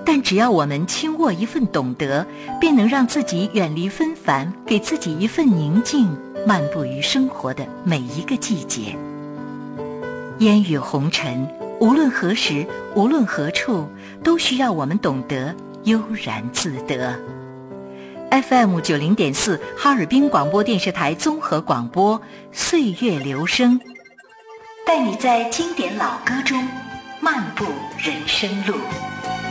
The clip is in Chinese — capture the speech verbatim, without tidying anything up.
但只要我们轻握一份懂得，便能让自己远离纷繁，给自己一份宁静，漫步于生活的每一个季节。烟雨红尘，无论何时，无论何处，都需要我们懂得悠然自得。F M 九零点四，哈尔滨广播电视台综合广播，岁月流声，带你在经典老歌中漫步人生路。